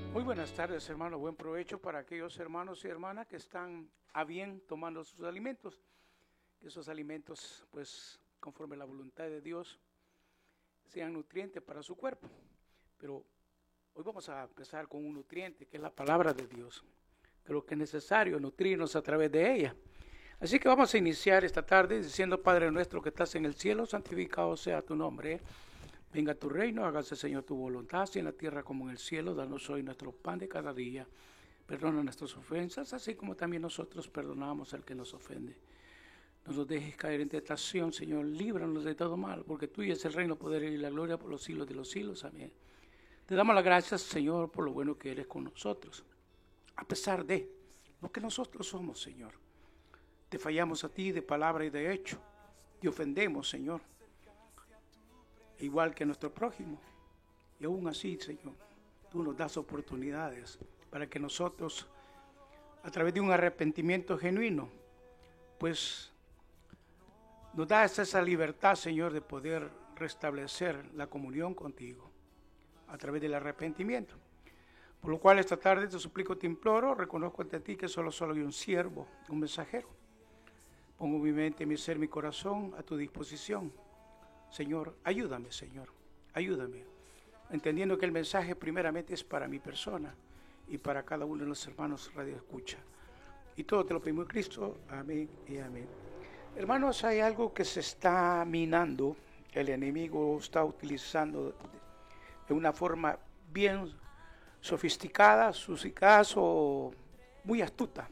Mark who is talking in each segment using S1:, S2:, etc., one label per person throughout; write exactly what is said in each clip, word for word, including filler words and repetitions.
S1: Muy buenas tardes, hermano. Buen provecho para aquellos hermanos y hermanas que están a bien tomando sus alimentos. Que esos alimentos, pues, conforme a la voluntad de Dios, sean nutrientes para su cuerpo. Pero hoy vamos a empezar con un nutriente, que es la palabra de Dios. Creo que es necesario nutrirnos a través de ella. Así que vamos a iniciar esta tarde diciendo: Padre nuestro que estás en el cielo, santificado sea tu nombre. Venga tu reino, hágase, Señor, tu voluntad, así en la tierra como en el cielo. Danos hoy nuestro pan de cada día. Perdona nuestras ofensas, así como también nosotros perdonamos al que nos ofende. No nos dejes caer en tentación, Señor, líbranos de todo mal, porque tuyo es el reino, poder y la gloria por los siglos de los siglos. Amén. Te damos las gracias, Señor, por lo bueno que eres con nosotros, a pesar de lo que nosotros somos, Señor. Te fallamos a ti de palabra y de hecho, te ofendemos, Señor, igual que a nuestro prójimo. Y aún así, Señor, tú nos das oportunidades para que nosotros, a través de un arrepentimiento genuino, pues nos das esa libertad, Señor, de poder restablecer la comunión contigo a través del arrepentimiento. Por lo cual esta tarde te suplico, te imploro, reconozco ante ti que solo soy un siervo, un mensajero. Pongo mi mente, mi ser, mi corazón a tu disposición. Señor, ayúdame, Señor, ayúdame, entendiendo que el mensaje primeramente es para mi persona y para cada uno de los hermanos Radio Escucha. Y todo te lo pedimos en Cristo, amén y amén. Hermanos, hay algo que se está minando, el enemigo está utilizando de una forma bien sofisticada, suscicaz o muy astuta.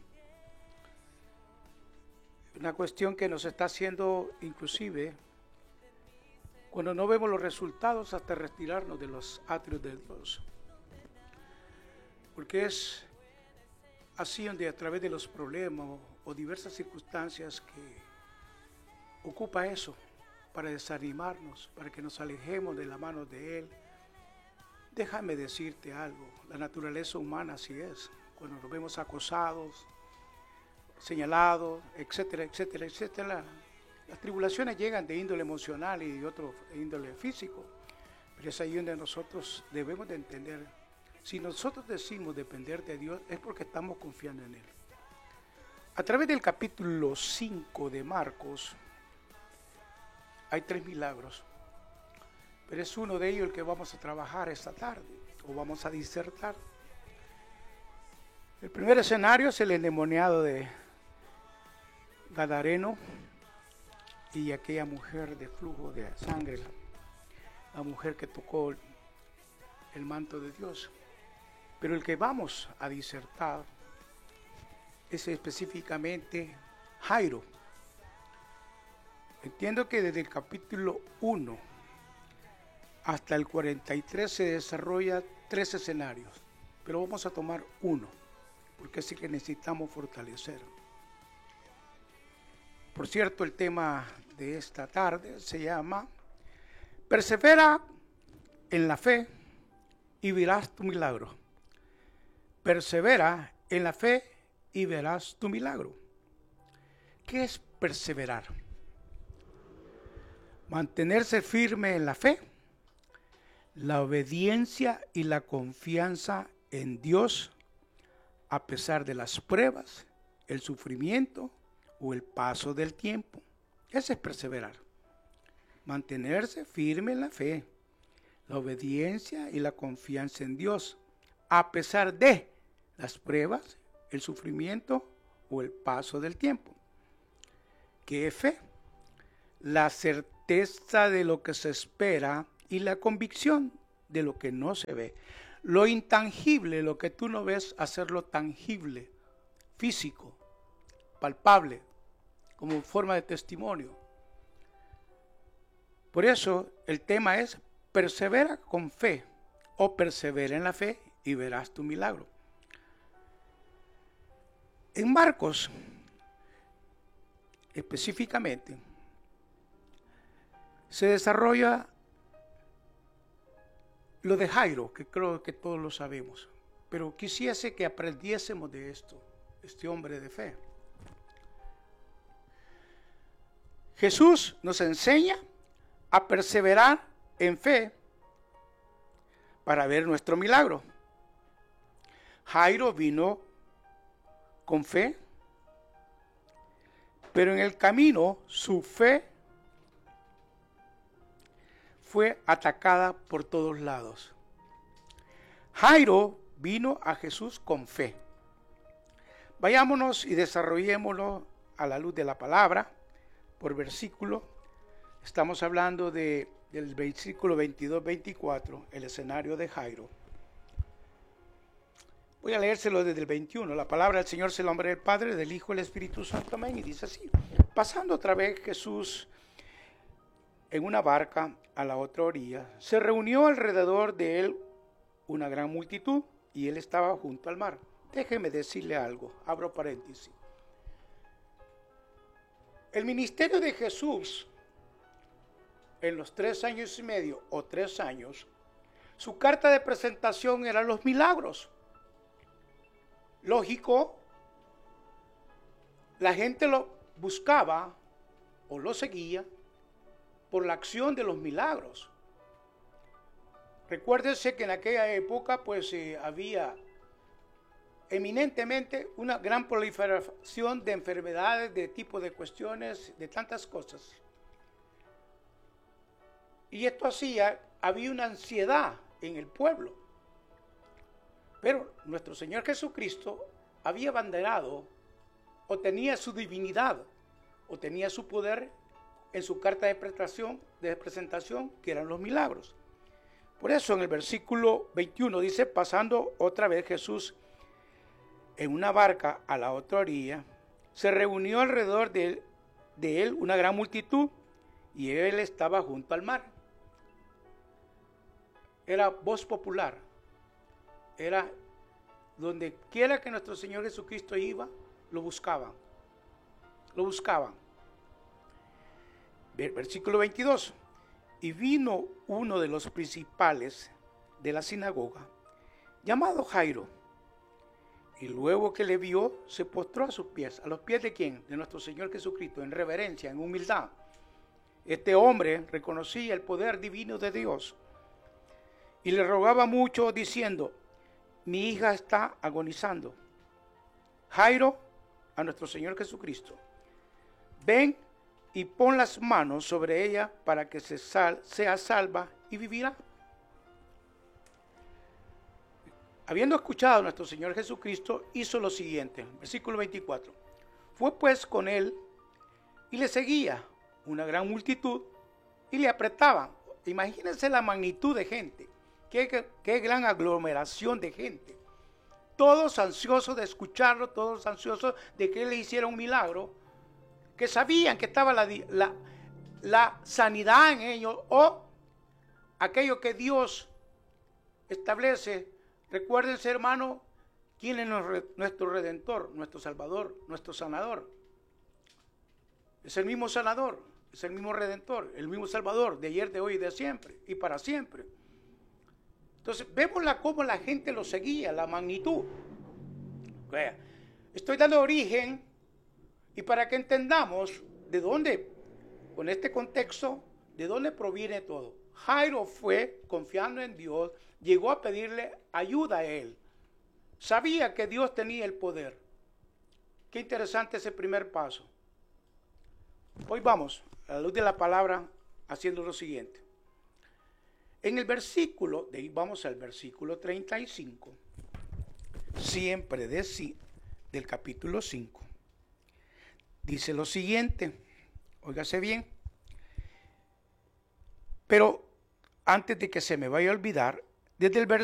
S1: Una cuestión que nos está haciendo inclusive, cuando no vemos los resultados, hasta retirarnos de los atrios de Dios. Porque es así donde a través de los problemas o diversas circunstancias que ocupa eso para desanimarnos, para que nos alejemos de la mano de Él. Déjame decirte algo, la naturaleza humana así es. Cuando nos vemos acosados, señalados, etcétera, etcétera, etcétera, las tribulaciones llegan de índole emocional y de otro índole físico, pero es ahí donde nosotros debemos de entender, si nosotros decimos depender de Dios, es porque estamos confiando en Él. A través del capítulo cinco de Marcos, hay tres milagros, pero es uno de ellos el que vamos a trabajar esta tarde, o vamos a disertar. El primer escenario es el endemoniado de Gadareno y aquella mujer de flujo de sangre, la mujer que tocó el manto de Dios. Pero el que vamos a disertar es específicamente Jairo. Entiendo que desde el capítulo uno hasta el cuarenta y tres se desarrolla tres escenarios, pero vamos a tomar uno, porque es el que necesitamos fortalecer. Por cierto, el tema de esta tarde se llama Persevera en la fe y verás tu milagro. Persevera en la fe y verás tu milagro. ¿Qué es perseverar? Mantenerse firme en la fe, la obediencia y la confianza en Dios a pesar de las pruebas, el sufrimiento o el paso del tiempo. Ese es perseverar. Mantenerse firme en la fe, la obediencia y la confianza en Dios, a pesar de las pruebas, el sufrimiento o el paso del tiempo. ¿Qué es fe? La certeza de lo que se espera y la convicción de lo que no se ve. Lo intangible, lo que tú no ves, hacerlo tangible, físico, palpable, como forma de testimonio. Por eso el tema es persevera con fe o persevera en la fe y verás tu milagro. En Marcos, específicamente, se desarrolla lo de Jairo, que creo que todos lo sabemos, pero quisiese que aprendiésemos de esto, este hombre de fe. Jesús nos enseña a perseverar en fe para ver nuestro milagro. Jairo vino con fe, pero en el camino su fe fue atacada por todos lados. Jairo vino a Jesús con fe. Vayámonos y desarrollémoslo a la luz de la palabra, por versículo. Estamos hablando de, del versículo veintidós veinticuatro, el escenario de Jairo. Voy a leérselo desde el veintiuno. La palabra del Señor es el nombre del Padre, del Hijo y del Espíritu Santo. Amén. Y dice así: pasando otra vez Jesús en una barca a la otra orilla, se reunió alrededor de él una gran multitud y él estaba junto al mar. Déjeme decirle algo, abro paréntesis. El ministerio de Jesús en los tres años y medio o tres años, su carta de presentación eran los milagros. Lógico, la gente lo buscaba o lo seguía por la acción de los milagros. Recuérdense que en aquella época pues eh, había eminentemente una gran proliferación de enfermedades, de tipo de cuestiones, de tantas cosas. Y esto hacía, había una ansiedad en el pueblo. Pero nuestro Señor Jesucristo había abanderado o tenía su divinidad o tenía su poder en su carta de presentación, de presentación, que eran los milagros. Por eso en el versículo veintiuno dice: pasando otra vez Jesús en una barca a la otra orilla, se reunió alrededor de él, de él una gran multitud y él estaba junto al mar. Era voz popular. Era donde quiera que nuestro Señor Jesucristo iba, lo buscaban. Lo buscaban. Versículo veintidós. Y vino uno de los principales de la sinagoga, llamado Jairo, y luego que le vio, se postró a sus pies. ¿A los pies de quién? De nuestro Señor Jesucristo, en reverencia, en humildad. Este hombre reconocía el poder divino de Dios y le rogaba mucho diciendo: mi hija está agonizando. Jairo, a nuestro Señor Jesucristo: ven y pon las manos sobre ella para que se sal, sea salva y vivirá. Habiendo escuchado a nuestro Señor Jesucristo, hizo lo siguiente, versículo veinticuatro. Fue pues con él y le seguía una gran multitud y le apretaban. Imagínense la magnitud de gente, qué, qué, qué gran aglomeración de gente. Todos ansiosos de escucharlo, todos ansiosos de que él le hiciera un milagro, que sabían que estaba la, la, la sanidad en ellos o aquello que Dios establece. Recuérdense, hermano, quién es nuestro Redentor, nuestro Salvador, nuestro Sanador. Es el mismo Sanador, es el mismo Redentor, el mismo Salvador, de ayer, de hoy y de siempre, y para siempre. Entonces, vemos la, cómo la gente lo seguía, la magnitud. Vea, estoy dando origen, y para que entendamos de dónde, con este contexto, de dónde proviene todo. Jairo fue confiando en Dios, llegó a pedirle ayuda a él. Sabía que Dios tenía el poder. Qué interesante ese primer paso. Hoy vamos, a la luz de la palabra, haciendo lo siguiente. En el versículo, de ahí vamos al versículo treinta y cinco, siempre de sí, del capítulo cinco. Dice lo siguiente, óigase bien, pero antes de que se me vaya a olvidar, desde el versículo